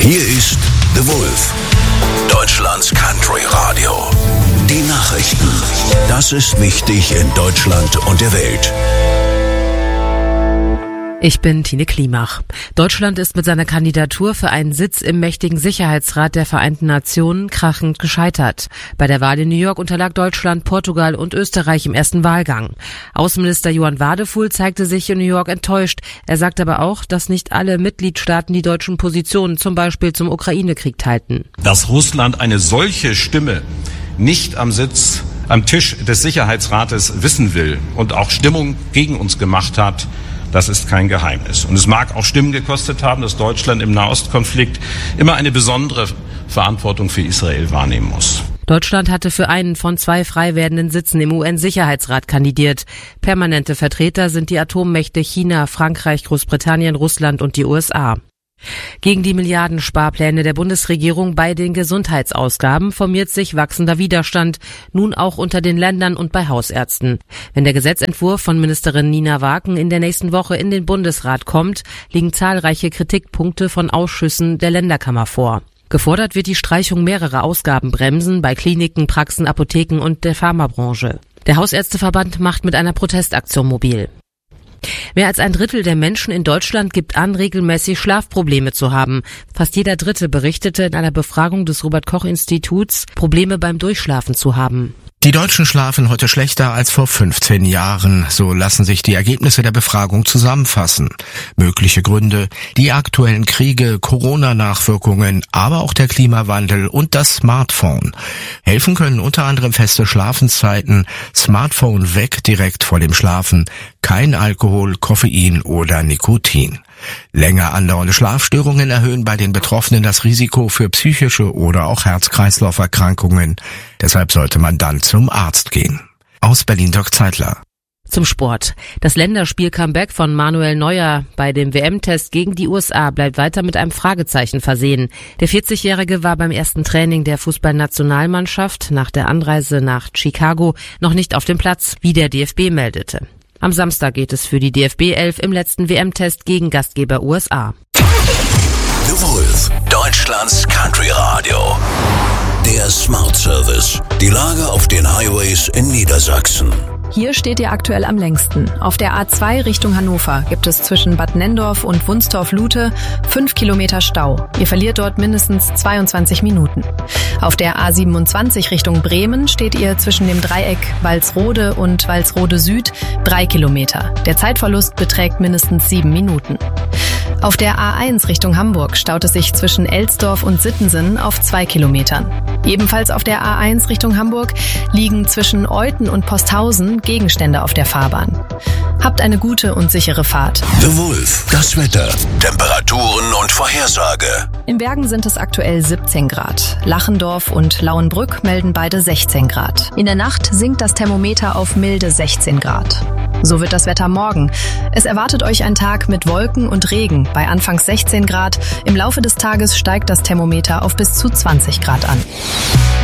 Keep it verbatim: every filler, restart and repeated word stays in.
Hier ist The Wolf, Deutschlands Country Radio. Die Nachrichten. Das ist wichtig in Deutschland und der Welt. Ich bin Tine Klimach. Deutschland ist mit seiner Kandidatur für einen Sitz im mächtigen Sicherheitsrat der Vereinten Nationen krachend gescheitert. Bei der Wahl in New York unterlag Deutschland, Portugal und Österreich im ersten Wahlgang. Außenminister Johann Wadefuhl zeigte sich in New York enttäuscht. Er sagte aber auch, dass nicht alle Mitgliedstaaten die deutschen Positionen zum Beispiel zum Ukraine-Krieg teilten. Dass Russland eine solche Stimme nicht am Sitz, am Tisch des Sicherheitsrates wissen will und auch Stimmung gegen uns gemacht hat, das ist kein Geheimnis. Und es mag auch Stimmen gekostet haben, dass Deutschland im Nahostkonflikt immer eine besondere Verantwortung für Israel wahrnehmen muss. Deutschland hatte für einen von zwei frei werdenden Sitzen im U N-Sicherheitsrat kandidiert. Permanente Vertreter sind die Atommächte China, Frankreich, Großbritannien, Russland und die U S A. Gegen die Milliardensparpläne der Bundesregierung bei den Gesundheitsausgaben formiert sich wachsender Widerstand, nun auch unter den Ländern und bei Hausärzten. Wenn der Gesetzentwurf von Ministerin Nina Waken in der nächsten Woche in den Bundesrat kommt, liegen zahlreiche Kritikpunkte von Ausschüssen der Länderkammer vor. Gefordert wird die Streichung mehrerer Ausgabenbremsen bei Kliniken, Praxen, Apotheken und der Pharmabranche. Der Hausärzteverband macht mit einer Protestaktion mobil. Mehr als ein Drittel der Menschen in Deutschland gibt an, regelmäßig Schlafprobleme zu haben. Fast jeder Dritte berichtete in einer Befragung des Robert-Koch-Instituts, Probleme beim Durchschlafen zu haben. Die Deutschen schlafen heute schlechter als vor fünfzehn Jahren. So lassen sich die Ergebnisse der Befragung zusammenfassen. Mögliche Gründe: die aktuellen Kriege, Corona-Nachwirkungen, aber auch der Klimawandel und das Smartphone. Helfen können unter anderem feste Schlafenszeiten, Smartphone weg direkt vor dem Schlafen, kein Alkohol, Koffein oder Nikotin. Länger andauernde Schlafstörungen erhöhen bei den Betroffenen das Risiko für psychische oder auch Herz-Kreislauf-Erkrankungen. Deshalb sollte man dann zum Arzt gehen. Aus Berlin Dirk Zeitler. Zum Sport. Das Länderspiel-Comeback von Manuel Neuer bei dem W M-Test gegen die U S A bleibt weiter mit einem Fragezeichen versehen. Der vierzigjährige war beim ersten Training der Fußballnationalmannschaft nach der Anreise nach Chicago noch nicht auf dem Platz, wie der D F B meldete. Am Samstag geht es für die D F B elf im letzten W M-Test gegen Gastgeber U S A. The Wolf, Deutschlands Country Radio. Der Smart Service. Die Lage auf den Highways in Niedersachsen. Hier steht ihr aktuell am längsten. Auf der A zwei Richtung Hannover gibt es zwischen Bad Nenndorf und Wunstorf-Lute fünf Kilometer Stau. Ihr verliert dort mindestens zweiundzwanzig Minuten. Auf der A siebenundzwanzig Richtung Bremen steht ihr zwischen dem Dreieck Walsrode und Walsrode Süd drei Kilometer. Der Zeitverlust beträgt mindestens sieben Minuten. Auf der A eins Richtung Hamburg staut es sich zwischen Elsdorf und Sittensen auf zwei Kilometern. Ebenfalls auf der A eins Richtung Hamburg liegen zwischen Euthen und Posthausen Gegenstände auf der Fahrbahn. Habt eine gute und sichere Fahrt. The Wolf, das Wetter, Temperaturen und Vorhersage. In Bergen sind es aktuell siebzehn Grad. Lachendorf und Lauenbrück melden beide sechzehn Grad. In der Nacht sinkt das Thermometer auf milde sechzehn Grad. So wird das Wetter morgen. Es erwartet euch ein Tag mit Wolken und Regen bei anfangs sechzehn Grad. Im Laufe des Tages steigt das Thermometer auf bis zu zwanzig Grad an.